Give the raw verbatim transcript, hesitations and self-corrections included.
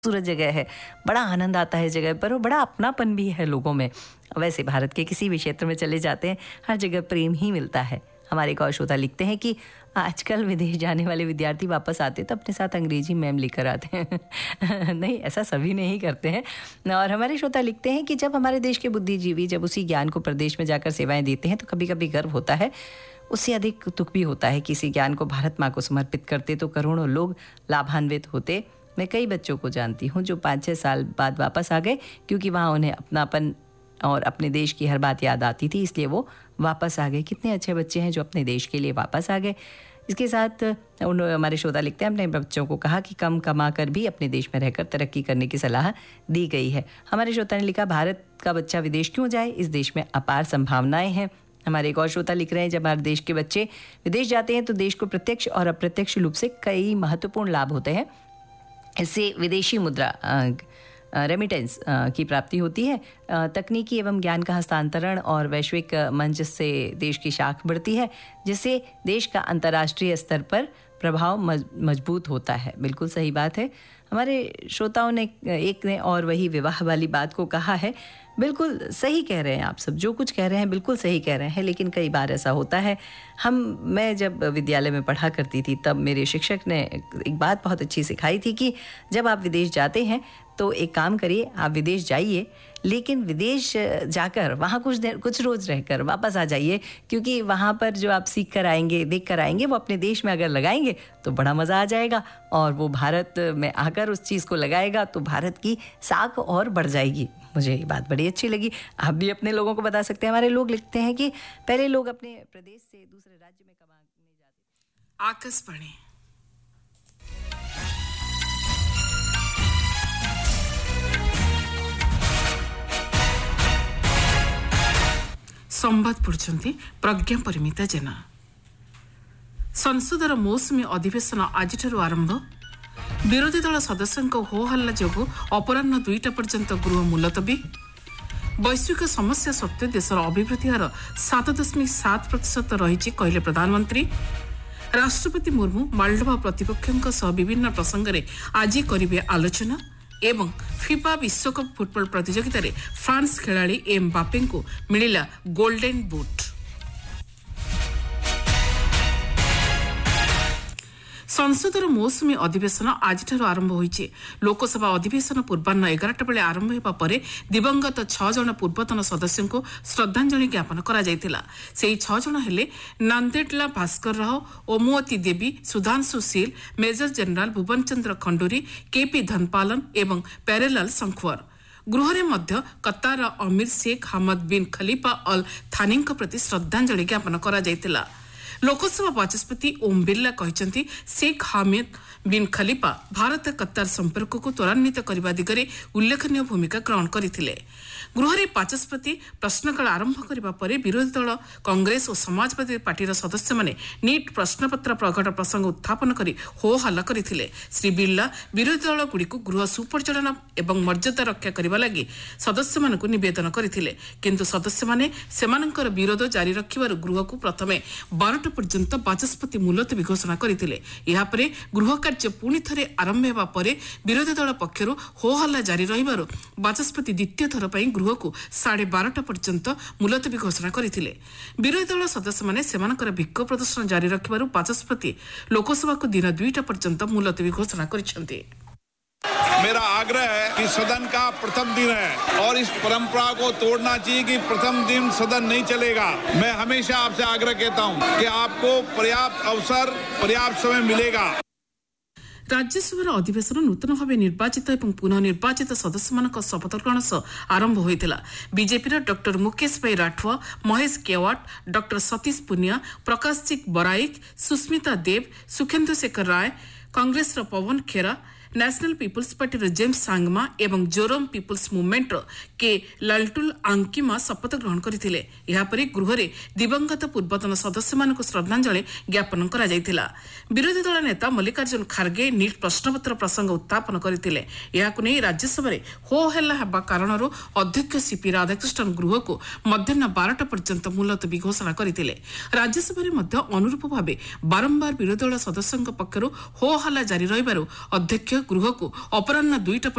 खूबसूरत जगह है, बड़ा आनंद आता है जगह पर और बड़ा अपनापन भी है लोगों में। वैसे भारत के किसी भी क्षेत्र में चले जाते हैं, हर जगह प्रेम ही मिलता है। हमारे एक और श्रोता लिखते हैं कि आजकल विदेश जाने वाले विद्यार्थी वापस आते तो अपने साथ अंग्रेजी मैम लेकर आते हैं। नहीं, ऐसा सभी नहीं करते हैं। और हमारे श्रोता लिखते हैं कि जब हमारे देश के बुद्धिजीवी जब उसी ज्ञान को प्रदेश में जाकर सेवाएं देते हैं तो कभी कभी गर्व होता है। उससे अधिक दुख भी होता है कि इसी ज्ञान को भारत माँ को समर्पित करते तो करोड़ों लोग लाभान्वित होते। मैं कई बच्चों को जानती हूँ जो पाँच छः साल बाद वापस आ गए क्योंकि वहाँ उन्हें अपनापन और अपने देश की हर बात याद आती थी, इसलिए वो वापस आ गए। कितने अच्छे बच्चे हैं जो अपने देश के लिए वापस आ गए। इसके साथ उन्होंने हमारे श्रोता लिखते हैं अपने बच्चों को कहा कि कम कमा कर भी अपने देश में रहकर तरक्की करने की सलाह दी गई है। हमारे श्रोता ने लिखा भारत का बच्चा विदेश क्यों जाए, इस देश में अपार संभावनाएं हैं। हमारे एक और श्रोता लिख रहे हैं जब हमारे देश के बच्चे विदेश जाते हैं तो देश को प्रत्यक्ष और अप्रत्यक्ष रूप से कई महत्वपूर्ण लाभ होते हैं। इससे विदेशी मुद्रा रेमिटेंस की प्राप्ति होती है, तकनीकी एवं ज्ञान का हस्तांतरण और वैश्विक मंच से देश की शाख बढ़ती है, जिससे देश का अंतर्राष्ट्रीय स्तर पर प्रभाव मजबूत होता है। बिल्कुल सही बात है। हमारे श्रोताओं ने एक ने और वही विवाह वाली बात को कहा है। बिल्कुल सही कह रहे हैं आप सब, जो कुछ कह रहे हैं बिल्कुल सही कह रहे हैं। लेकिन कई बार ऐसा होता है, हम मैं जब विद्यालय में पढ़ा करती थी तब मेरे शिक्षक ने एक बात बहुत अच्छी सिखाई थी कि जब आप विदेश जाते हैं तो एक काम करिए, आप विदेश जाइए लेकिन विदेश जाकर वहाँ कुछ देर कुछ रोज़ रहकर वापस आ जाइए, क्योंकि वहाँ पर जो आप सीख कर आएंगे, देख कर आएंगे, वो अपने देश में अगर लगाएंगे तो बड़ा मज़ा आ जाएगा और वो भारत में आकर उस चीज़ को लगाएगा तो भारत की साख और बढ़ जाएगी। मुझे ये बात बड़ी अच्छी लगी। आप भी अपने लोगों को बता सकते हैं। हमारे लोग लिखते हैं कि पहले लोग अपने प्रदेश से दूसरे राज्य में कमाने जाते थे। आकाशवाणी संवाद पढ़ुछंती प्रज्ञा परिमिता जेना। संसदर मौसुमी अधिवेशन आज आरंभ। विरोधी दल सदस्यों हो हल्ला जोगु अपराह्न दुईटा पर्यंत गृह मुलतवी। वैश्विक समस्या सत्वे देशर अभिवृद्धि हार सात दशमिक सात प्रतिशत रही कहले प्रधानमंत्री। राष्ट्रपति मुर्मू मालडोभा प्रतिपक्षों सह विभिन्न प्रसंग में आज करिवे आलोचना एवं फिफा विश्वकप फुटबॉल प्रतियोगिता रे फ्रांस खेलाड़ी एम बापे को मिलिला गोल्डन बूट। संसदर मौसुमी अधिवेशन आज आरंभ होइछे। लोकसभा अधिवेशन पूर्वाह्न एगारटा बेले आरंभ होगा पर दिवंगत छह जन पूर्वतन सदस्यों को श्रद्धांजलि ज्ञापन करा जायतिला। सेही छह जन हेले नांदेडला भास्कर राव, ओमुवती देवी, सुधांशु सील, मेजर जनरल भुवन चंद्र खंडूरी, केपी धनपालन एवं प्यारेलाल संखुआर। गृहरे मध्य कतार अमीर शेख हमद बिन खलीफा अल थानी प्रति श्रद्धांजलि ज्ञापन करा जायतिला। लोकसभा बाचस्पति ओम बिरला कहते शेख हामिद बिन खलीफा भारत कतार संपर्क को त्वरान्वित करने दिगरे उल्लेखनीय भूमिका ग्रहण करथिले। गृहरे बाचस्पति प्रश्नकाल आरंभ करने पर विरोधी दल कांग्रेस और समाजवादी पार्टीर सदस्य माने नीट प्रश्नपत्र प्रकट प्रसंग उत्थापन करी हो हल्ला करथिले। श्री बिरला विरोधी दल गुड़िक गृह सुपरिचालन एवं मर्यादा रक्षा करने लगी सदस्य मानक निवेदन करथिले, किंतु सदस्य माने सेमानकर विरोध जारी रखिबारु गृह को प्रथमे बारटा पर्यंत बाचस्पति मुलतवी घोषणा करथिले। या परे गृह कार्य पुणी थरे आरंभ हेबा परे विरोधी दल पक्षरु हो हल्ला जारी रहिबारु बाचस्पति द्वितीय थर पई गृह को साढ़े बारटा पर्यंत मुलतवी घोषणा करथिले। विरोधी दल सदस्य माने सेमानकर विक्षोभ प्रदर्शन जारी रखिबारु बाचस्पति लोकसभा को दिन दुईटा पर्यंत मुलतवी घोषणा करिसेंती। मेरा आग्रह है कि सदन का प्रथम दिन है और इस परंपरा को तोड़ना चाहिए कि प्रथम दिन सदन नहीं चलेगा। मैं हमेशा आपसे आग्रह कहता हूं कि आपको पर्याप्त अवसर, पर्याप्त समय मिलेगा। राज्यसभार अधिवेशन नूतन भाव निर्वाचित और पुनः निर्वाचित सदस्य मान शपथ ग्रहण सह आरंभ होता। बीजेपी डॉक्टर मुकेश भाई राठवा, महेश केवाट, डॉक्टर सतीश पुनिया, प्रकाश सिंह बराइक, सुस्मिता देव, सुखेंदु शेखर राय, कांग्रेस पवन खेरा, national people's party James Sangma एवं जोरम पीपुल्स मूवमेंट के लालटुल आंकिमा शपथ ग्रहण करथिले। या परे गृहरे दिवंगत पूर्वतन सदस्य मानक श्रद्धांजलि ज्ञापन करा जायतिला। विरोधी दल नेता मल्लिकार्जुन खारगे नीट प्रश्नपत्र प्रसंग उत्थापन करथिले। याकु नै राज्यसभा हो हल्ला हेबा कारणरो अध्यक्ष सीपी राधाकृष्णन गृह को मध्याह्न बारटा पर्यंत मुलतवी घोषणा करथिले। राज्यसभा मध्य अनुरूप भावे बारंबार विरोधी दल सदस्यों पक्षरु हो हल्ला जारी रहिबारु अध्यक्ष गृह को अपराह्न दुईटा